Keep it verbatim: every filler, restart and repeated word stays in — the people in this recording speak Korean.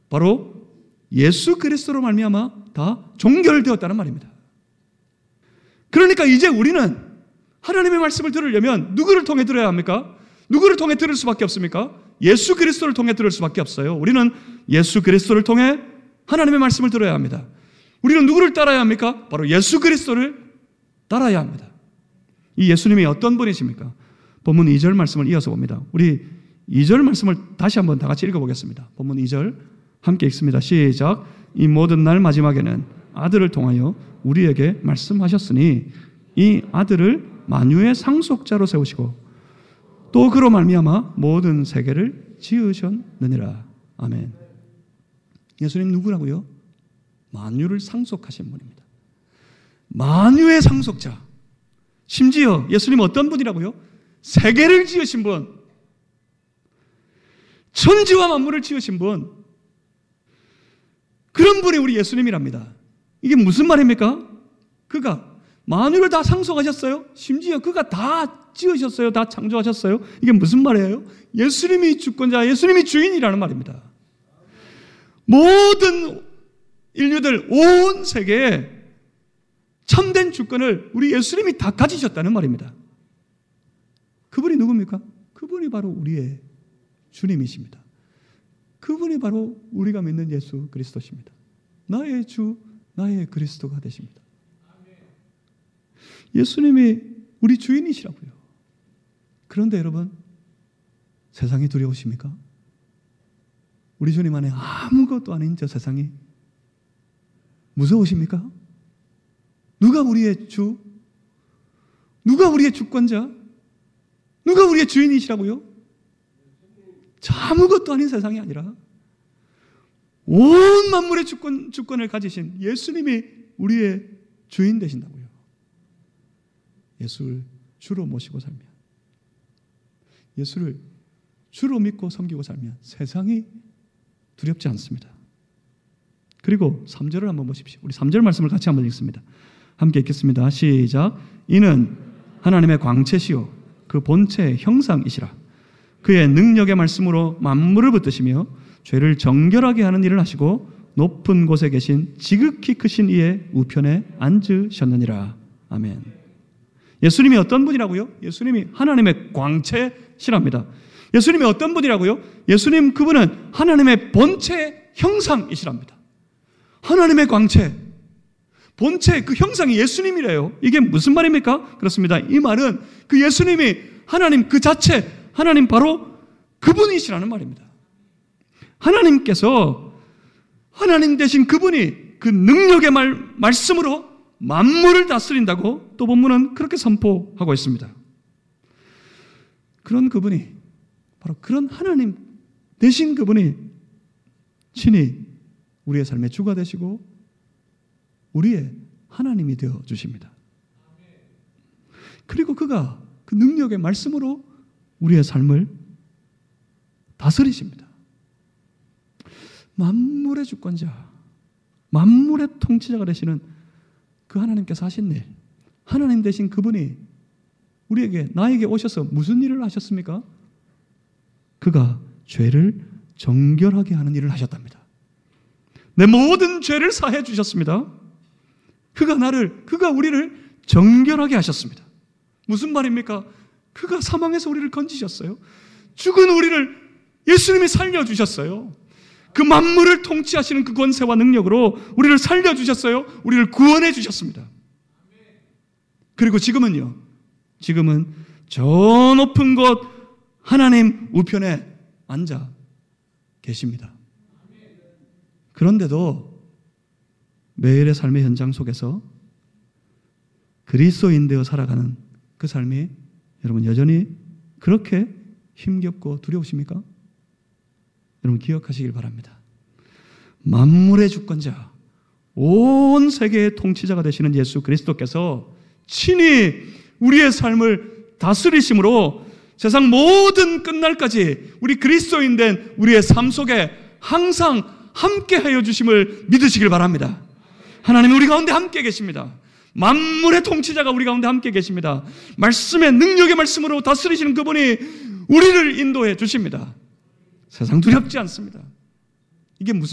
바로 예수 그리스도로 말미암아 다 종결되었다는 말입니다. 그러니까 이제 우리는 하나님의 말씀을 들으려면 누구를 통해 들어야 합니까? 누구를 통해 들을 수밖에 없습니까? 예수 그리스도를 통해 들을 수밖에 없어요. 우리는 예수 그리스도를 통해 하나님의 말씀을 들어야 합니다. 우리는 누구를 따라야 합니까? 바로 예수 그리스도를 따라야 합니다. 이 예수님이 어떤 분이십니까? 본문 이 절 말씀을 이어서 봅니다. 우리 이 절 말씀을 다시 한번 다 같이 읽어보겠습니다. 본문 이 절 함께 읽습니다. 시작. 이 모든 날 마지막에는 아들을 통하여 우리에게 말씀하셨으니 이 아들을 만유의 상속자로 세우시고 또 그로 말미암아 모든 세계를 지으셨느니라. 아멘. 예수님 누구라고요? 만유를 상속하신 분입니다. 만유의 상속자. 심지어 예수님 어떤 분이라고요? 세계를 지으신 분. 천지와 만물을 지으신 분. 그런 분이 우리 예수님이랍니다. 이게 무슨 말입니까? 그가 만유를 다 상속하셨어요? 심지어 그가 다 지으셨어요? 다 창조하셨어요? 이게 무슨 말이에요? 예수님이 주권자, 예수님이 주인이라는 말입니다. 모든 인류들, 온 세계에 참된 주권을 우리 예수님이 다 가지셨다는 말입니다. 그분이 누굽니까? 그분이 바로 우리의 주님이십니다. 그분이 바로 우리가 믿는 예수 그리스도십니다. 나의 주, 나의 그리스도가 되십니다. 예수님이 우리 주인이시라고요. 그런데 여러분, 세상이 두려우십니까? 우리 주님 안에 아무것도 아닌 저 세상이 무서우십니까? 누가 우리의 주? 누가 우리의 주권자? 누가 우리의 주인이시라고요? 아무것도 아닌 세상이 아니라 온 만물의 주권, 주권을 가지신 예수님이 우리의 주인 되신다고요. 예수를 주로 모시고 살면, 예수를 주로 믿고 섬기고 살면 세상이 두렵지 않습니다. 그리고 삼 절을 한번 보십시오. 우리 삼 절 말씀을 같이 한번 읽습니다. 함께 읽겠습니다. 시작. 이는 하나님의 광채시요 그 본체의 형상이시라. 그의 능력의 말씀으로 만물을 붙드시며 죄를 정결하게 하는 일을 하시고 높은 곳에 계신 지극히 크신 이의 우편에 앉으셨느니라. 아멘. 예수님이 어떤 분이라고요? 예수님이 하나님의 광채시랍니다. 예수님이 어떤 분이라고요? 예수님 그분은 하나님의 본체 형상이시랍니다. 하나님의 광채, 본체 그 형상이 예수님이래요. 이게 무슨 말입니까? 그렇습니다. 이 말은 그 예수님이 하나님 그 자체, 하나님 바로 그분이시라는 말입니다. 하나님께서 하나님 되신 그분이 그 능력의 말, 말씀으로 만물을 다스린다고 또 본문은 그렇게 선포하고 있습니다. 그런 그분이 바로 그런 하나님 되신 그분이 친히 우리의 삶의 주가 되시고 우리의 하나님이 되어 주십니다. 그리고 그가 그 능력의 말씀으로 우리의 삶을 다스리십니다. 만물의 주권자, 만물의 통치자가 되시는 그 하나님께서 하신 일, 하나님 되신 그분이 우리에게, 나에게 오셔서 무슨 일을 하셨습니까? 그가 죄를 정결하게 하는 일을 하셨답니다. 내 모든 죄를 사해 주셨습니다. 그가 나를, 그가 우리를 정결하게 하셨습니다. 무슨 말입니까? 그가 사망에서 우리를 건지셨어요. 죽은 우리를 예수님이 살려주셨어요. 그 만물을 통치하시는 그 권세와 능력으로 우리를 살려주셨어요. 우리를 구원해 주셨습니다. 그리고 지금은요, 지금은 저 높은 곳 하나님 우편에 앉아 계십니다. 그런데도 매일의 삶의 현장 속에서 그리스도인 되어 살아가는 그 삶이 여러분 여전히 그렇게 힘겹고 두려우십니까? 여러분 기억하시길 바랍니다. 만물의 주권자, 온 세계의 통치자가 되시는 예수 그리스도께서 친히 우리의 삶을 다스리심으로 세상 모든 끝날까지 우리 그리스도인 된 우리의 삶 속에 항상 함께 하여 주심을 믿으시길 바랍니다. 하나님이 우리 가운데 함께 계십니다. 만물의 통치자가 우리 가운데 함께 계십니다. 말씀의 능력의 말씀으로 다스리시는 그분이 우리를 인도해 주십니다. 세상 두렵지 않습니다. 이게 무슨